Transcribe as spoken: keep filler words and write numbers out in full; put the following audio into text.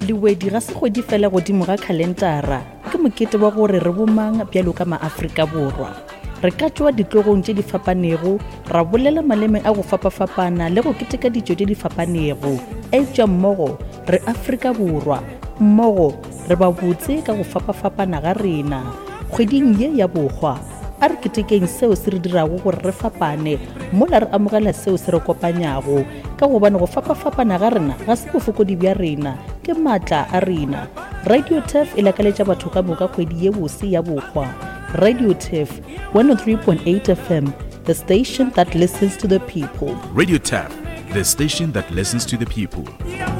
Lewedi ga se kgwedi fela godimo ga kalendara ke mokete wa gore re bomang bjalo ka maAfrika Borwa. Re ka tšwa ditlogong tše di fapanego, ra bolela maleme a go fapafapana le go keteka dijo tše di fapanego. Eja mmogo re Afrika Borwa, mmogo re ba botse ka go fapafapana ga rena. Kgweding ye ya bogwa a re ketekeng seo se re dirago gore re fapane, mola re amogela seo se re kopanyago ka gobane go fapafapana ga rena ga se bofokodi bja rena, ke maatla a rena. Radio T E F e lakaletša batho ka moka kgwedi ye bose ya bogwa. Radio T E F one oh three point eight F M, the station that listens to the people. Radio T E F, the station that listens to the people.